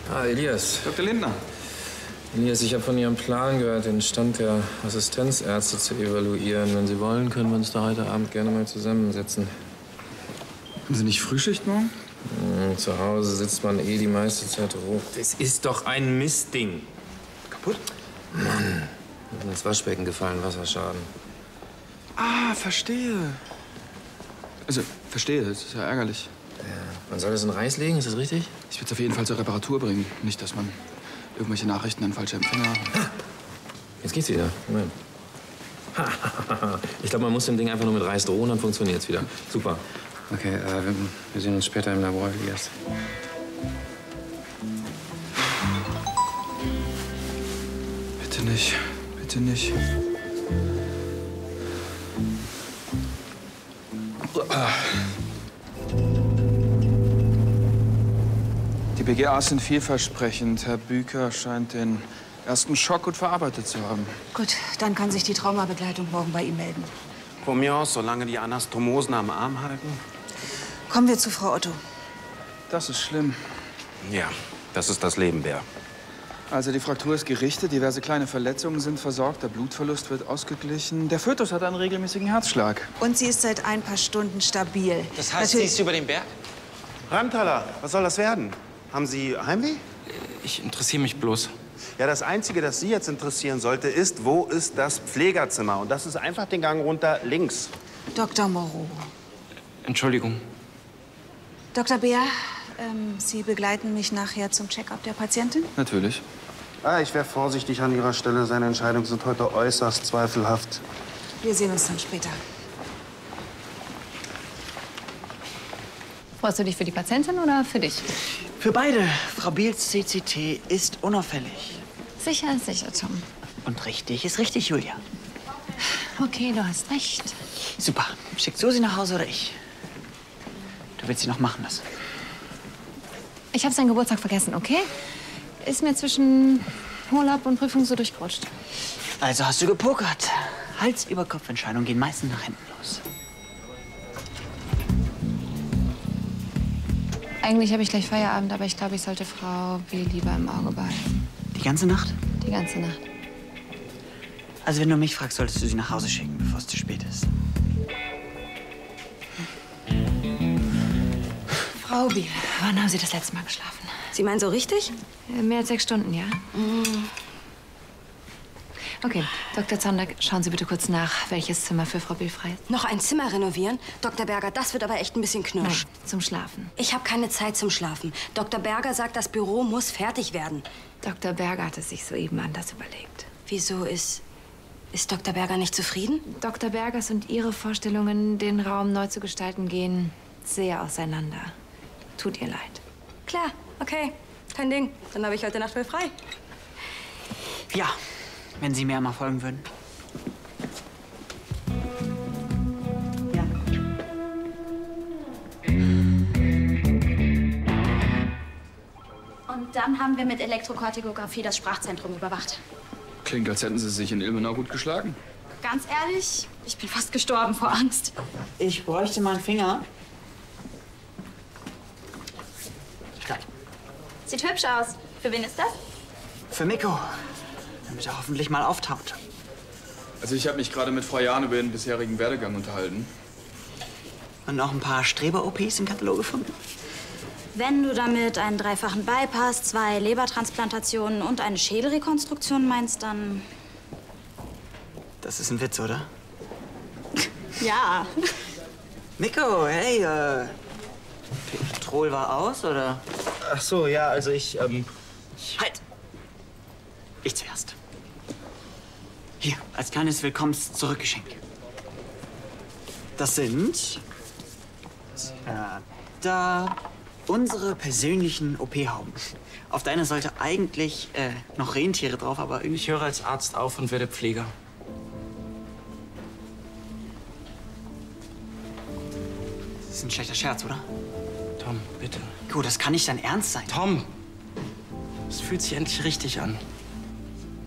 Ah, Elias. Dr. Lindner. Elias, ich habe von Ihrem Plan gehört, den Stand der Assistenzärzte zu evaluieren. Wenn Sie wollen, können wir uns da heute Abend gerne mal zusammensetzen. Haben Sie nicht Frühschicht morgen? Zu Hause sitzt man eh die meiste Zeit hoch. Das ist doch ein Mistding. Kaputt? Mann, ist ins Waschbecken gefallen, Wasserschaden. Ah, verstehe. Also, verstehe, das ist ja ärgerlich. Ja, man soll das in Reis legen, ist das richtig? Ich würde es auf jeden Fall zur Reparatur bringen. Nicht, dass man irgendwelche Nachrichten an falsche Empfänger hat. Jetzt geht's wieder. Moment. Ich glaube, man muss dem Ding einfach nur mit Reis drohen, dann funktioniert's wieder. Super. Okay, wir sehen uns später im Labor, Elias. Bitte nicht. Bitte nicht. Die BGAs sind vielversprechend. Herr Büker scheint den ersten Schock gut verarbeitet zu haben. Gut, dann kann sich die Traumabegleitung morgen bei ihm melden. Von mir aus, solange die Anastomosen am Arm halten. Kommen wir zu Frau Otto. Das ist schlimm. Ja, das ist das Leben, Bär. Also die Fraktur ist gerichtet, diverse kleine Verletzungen sind versorgt, der Blutverlust wird ausgeglichen. Der Fötus hat einen regelmäßigen Herzschlag. Und sie ist seit ein paar Stunden stabil. Das heißt, sie ist über den Berg? Rheintaler, was soll das werden? Haben Sie Heimweh? Ich interessiere mich bloß. Ja, das Einzige, das Sie jetzt interessieren sollte, ist, wo ist das Pflegerzimmer? Und das ist einfach den Gang runter links. Dr. Moreau. Entschuldigung. Dr. Beer, Sie begleiten mich nachher zum Check-up der Patientin? Natürlich. Ich wäre vorsichtig an Ihrer Stelle. Seine Entscheidungen sind heute äußerst zweifelhaft. Wir sehen uns dann später. Freust du dich für die Patientin oder für dich? Für beide. Frau Biels CCT ist unauffällig. Sicher ist sicher, Tom. Und richtig ist richtig, Julia. Okay, du hast recht. Super. Schickt Susi nach Hause oder ich? Du willst sie noch machen lassen. Ich habe seinen Geburtstag vergessen, okay? Ist mir zwischen Urlaub und Prüfung so durchgerutscht. Also hast du gepokert. Hals-über-Kopf-Entscheidungen gehen meistens nach hinten los. Eigentlich habe ich gleich Feierabend, aber ich glaube, ich sollte Frau B. lieber im Auge behalten. Die ganze Nacht? Die ganze Nacht. Also wenn du mich fragst, solltest du sie nach Hause schicken, bevor es zu spät ist. Frau B., wann haben Sie das letzte Mal geschlafen? Sie meinen so richtig? Mehr als 6 Stunden, ja? Okay, Dr. Zondak, schauen Sie bitte kurz nach, welches Zimmer für Frau B. frei ist. Noch ein Zimmer renovieren? Dr. Berger, das wird aber echt ein bisschen knirsch. Nein, zum Schlafen. Ich habe keine Zeit zum Schlafen. Dr. Berger sagt, das Büro muss fertig werden. Dr. Berger hat es sich soeben anders überlegt. Wieso ist Dr. Berger nicht zufrieden? Dr. Bergers und Ihre Vorstellungen, den Raum neu zu gestalten, gehen sehr auseinander. Tut ihr leid. Klar, okay, kein Ding. Dann habe ich heute Nacht wohl frei. Ja, wenn Sie mir einmal folgen würden. Ja. Und dann haben wir mit Elektrokortikographie das Sprachzentrum überwacht. Klingt, als hätten Sie sich in Ilmenau gut geschlagen. Ganz ehrlich, ich bin fast gestorben vor Angst. Ich bräuchte mal einen Finger. Stopp. Sieht hübsch aus. Für wen ist das? Für Mikko. Damit er hoffentlich mal auftaucht. Also ich habe mich gerade mit Frau Jahn über ihren bisherigen Werdegang unterhalten. Und noch ein paar Streber-OPs im Katalog gefunden? Wenn du damit einen 3-fachen Bypass, 2 Lebertransplantationen und eine Schädelrekonstruktion meinst, dann... Das ist ein Witz, oder? Ja. Mikko, hey, Petrol war aus, oder? Ach so, ja, also ich, Halt! Ich zuerst. Hier, als kleines Willkommens-Zurückgeschenk. Das sind... da unsere persönlichen OP-Hauben. Auf deiner sollte eigentlich noch Rentiere drauf, aber irgendwie... Ich höre als Arzt auf und werde Pfleger. Das ist ein schlechter Scherz, oder? Tom, bitte. Gut, das kann nicht dein Ernst sein. Tom! Es fühlt sich endlich richtig an.